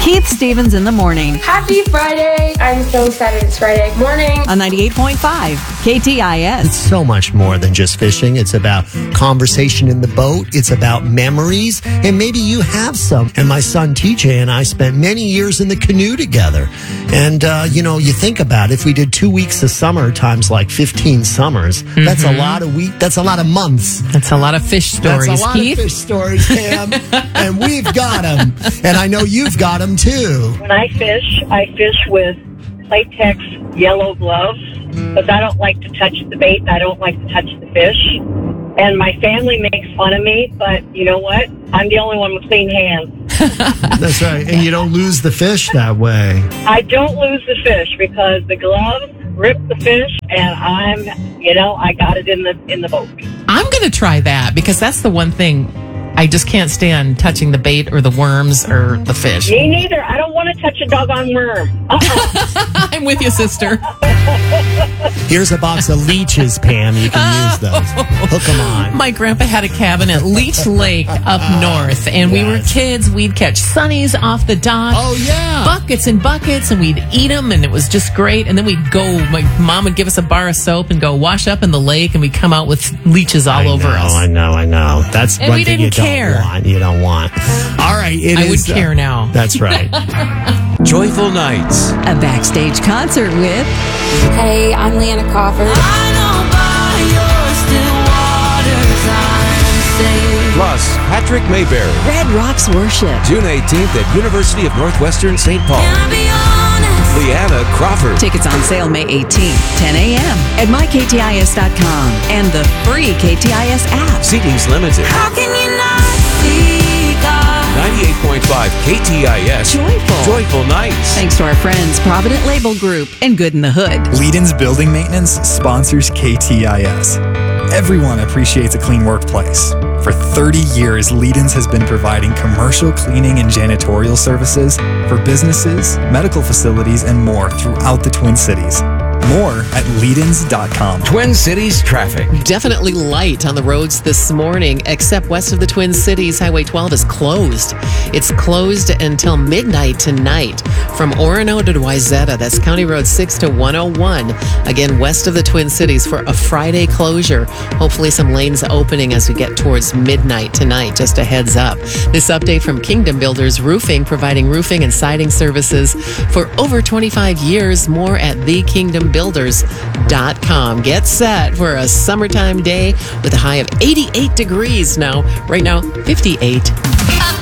Keith Stevens in the morning Happy Friday. I'm so excited it's Friday morning. on 98.5 KTIS. It's so much more than just fishing. It's about conversation in the boat. It's about memories. And maybe you have some. And my son TJ and I spent many years in the canoe together. And, you think about it, if we did 2 weeks of summer times like 15 summers, that's a lot of that's a lot of months. That's a lot of fish stories, That's a lot Keith. of fish stories, Pam. And we've got them. And I know you've got them too. When I fish with Playtex yellow gloves because I don't like to touch the bait. I don't like to touch the fish. And my family makes fun of me, but you know what? I'm the only one with clean hands. That's right. And you don't lose the fish that way. I don't lose the fish because the gloves rip the fish, and I got it in the boat. I'm going to try that because that's the one thing I just can't stand, touching the bait or the worms or the fish. Me neither. I don't want to touch a doggone worm. I'm with you, sister. Here's a box of leeches, Pam. You can use those. Hook them on. My grandpa had a cabin at Leech Lake up north, and we were kids. We'd catch sunnies off the dock. Oh, yeah. Buckets and buckets, and we'd eat them, and it was just great. And then we'd go, my mom would give us a bar of soap and go wash up in the lake, and we'd come out with leeches all over us. I know. That's And one we thing didn't you care. don't want. You don't want. All right. I would care now. That's right. Joyful Nights. A backstage concert with Hey, I'm Leanna Crawford. Plus, Patrick Mayberry. Red Rocks Worship. June 18th at University of Northwestern St. Paul. Leanna Crawford. Tickets on sale May 18th, 10 a.m. at myktis.com and the free KTIS app. Seating's limited. 98.5 KTIS. Joyful Nights. Thanks to our friends, Provident Label Group and Good in the Hood. Leedens Building Maintenance sponsors KTIS. Everyone appreciates a clean workplace. For 30 years, Leedens has been providing commercial cleaning and janitorial services for businesses, medical facilities, and more throughout the Twin Cities. More at Leedens.com. Twin Cities traffic. Definitely light on the roads this morning, except west of the Twin Cities, Highway 12 is closed. It's closed until midnight tonight from Orono to Wayzata. That's County Road 6 to 101. Again, west of the Twin Cities for a Friday closure. Hopefully some lanes opening as we get towards midnight tonight. Just a heads up. This update from Kingdom Builders Roofing, providing roofing and siding services for over 25 years. More at thekingdombuilders.com. Get set for a summertime day with a high of 88 degrees now. Right now, 58.